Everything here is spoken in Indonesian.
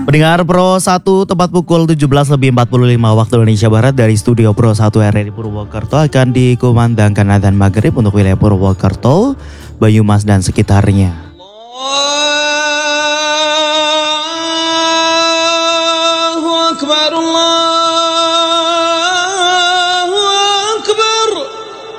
Pendengar Pro 1 tepat pukul 17:45 waktu Indonesia Barat dari studio Pro 1 RRI Purwokerto akan dikumandangkan adzan maghrib untuk wilayah Purwokerto, Banyumas dan sekitarnya. Allahu Akbar, Allah.